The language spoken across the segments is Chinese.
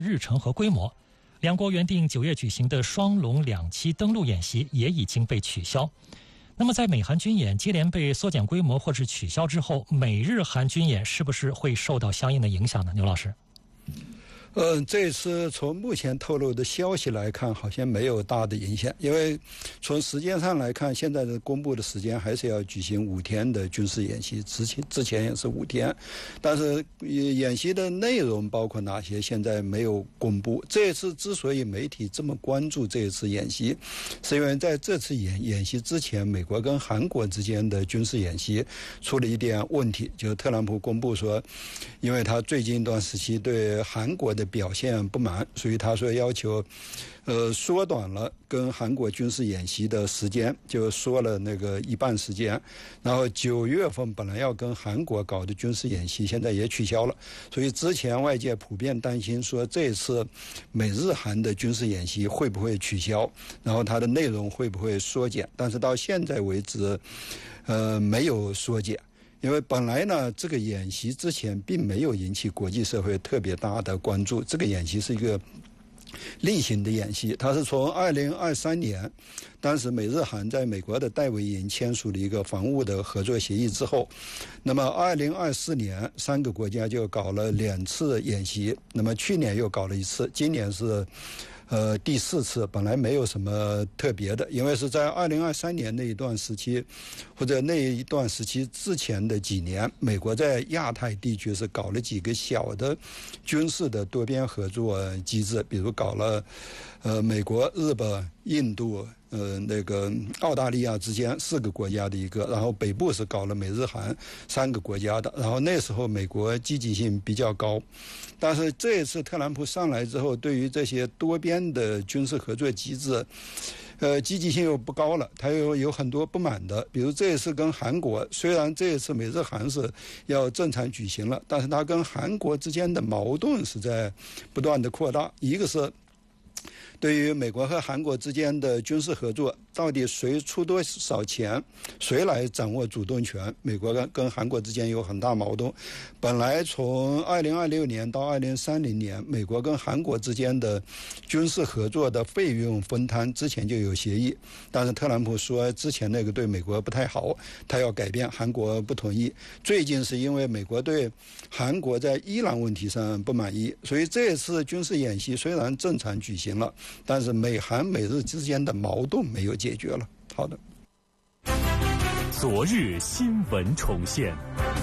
日程和规模。两国原定9月举行的双龙2栖登陆演习也已经被取消。那么在美韩军演接连被缩减规模或是取消之后，美日韩军演是不是会受到相应的影响呢？牛老师。 这次从目前透露的消息来看，好像没有大的影响，因为从时间上来看，现在的公布的时间还是要举行5天的军事演习，之前也是5天，但是演习的内容包括哪些，现在没有公布。这一次之所以媒体这么关注这一次演习，是因为在这次演习之前，美国跟韩国之间的军事演习出了一点问题，就是特朗普公布说，因为他最近一段时期对韩国的表现不满，所以他说要求缩短了跟韩国军事演习的时间，就缩了那个一半时间。然后9月份本来要跟韩国搞的军事演习现在也取消了，所以之前外界普遍担心说这次美日韩的军事演习会不会取消，然后它的内容会不会缩减，但是到现在为止没有缩减。因为本来呢，这个演习之前并没有引起国际社会特别大的关注。这个演习是一个例行的演习，它是从2023年，当时美日韩在美国的戴维营签署了一个防务的合作协议之后，那么2024年3个国家就搞了2次演习，那么去年又搞了1次，今年是第4次。本来没有什么特别的，因为是在2023年那一段时期，或者那一段时期之前的几年，美国在亚太地区是搞了几个小的军事的多边合作机制，比如搞了美国、日本、印度、那个澳大利亚之间4个国家的一个，然后北部是搞了美日韩3个国家的，然后那时候美国积极性比较高。但是这一次特朗普上来之后，对于这些多边的军事合作机制积极性又不高了，他又有很多不满的。比如这一次跟韩国，虽然这一次美日韩是要正常举行了，但是他跟韩国之间的矛盾是在不断的扩大。一个是对于美国和韩国之间的军事合作，到底谁出多少钱，谁来掌握主动权，美国跟韩国之间有很大矛盾。本来从2026年到2030年，美国跟韩国之间的军事合作的费用分摊之前就有协议，但是特朗普说之前那个对美国不太好，他要改变，韩国不同意。最近是因为美国对韩国在伊朗问题上不满意，所以这次军事演习虽然正常举行了，但是美韩美日之间的矛盾没有解决了。好的， 昨日新闻重现。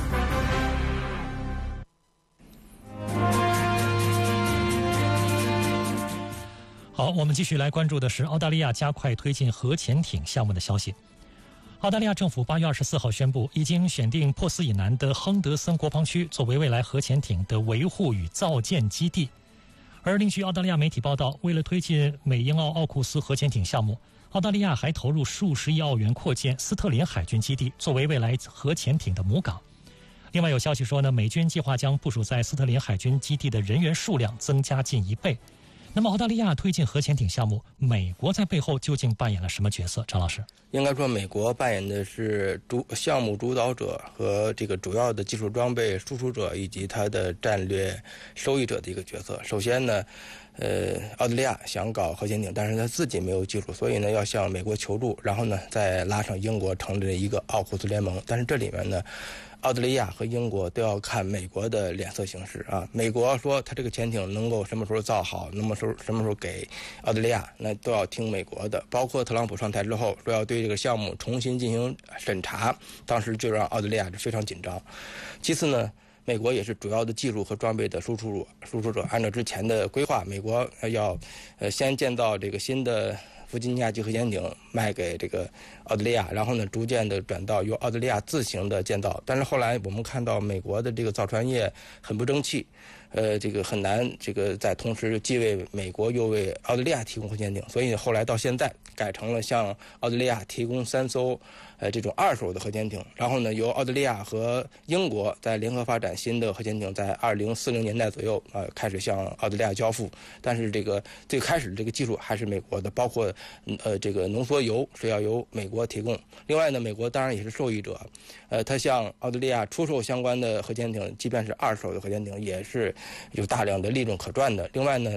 好，我们继续来关注的是澳大利亚加快推进核潜艇项目的消息。澳大利亚政府8月24号宣布，已经选定珀斯以南的亨德森国防区作为未来核潜艇的维护与造舰基地。而另据澳大利亚媒体报道，为了推进美英澳奥库斯核潜艇项目，澳大利亚还投入数十亿澳元扩建斯特林海军基地，作为未来核潜艇的母港。另外有消息说呢，美军计划将部署在斯特林海军基地的人员数量增加近1倍。那么澳大利亚推进核潜艇项目，美国在背后究竟扮演了什么角色？张老师。 应该说美国扮演的是项目主导者和这个主要的技术装备输出者以及它的战略受益者的一个角色。首先呢，澳大利亚想搞核潜艇，但是他自己没有技术，所以呢要向美国求助，然后呢再拉上英国成立了一个奥库斯联盟。但是这里面呢，澳大利亚和英国都要看美国的脸色行事啊。美国说他这个潜艇能够什么时候造好，什么时候给澳大利亚，那都要听美国的。包括特朗普上台之后说要对这个项目重新进行审查，当时就让澳大利亚非常紧张。其次呢，美国也是主要的技术和装备的输出者。按照之前的规划，美国要先建造这个新的弗吉尼亚级核潜艇卖给这个澳大利亚，然后呢逐渐的转到由澳大利亚自行的建造。但是后来我们看到美国的这个造船业很不争气，这个很难这个在同时既为美国又为澳大利亚提供核潜艇，所以后来到现在改成了向澳大利亚提供3艘这种2手的核潜艇，然后呢，由澳大利亚和英国在联合发展新的核潜艇，在2040年代左右开始向澳大利亚交付。但是这个最开始这个技术还是美国的，包括这个浓缩铀是要由美国提供。另外呢，美国当然也是受益者，它向澳大利亚出售相关的核潜艇，即便是2手的核潜艇，也是有大量的利润可赚的。另外呢，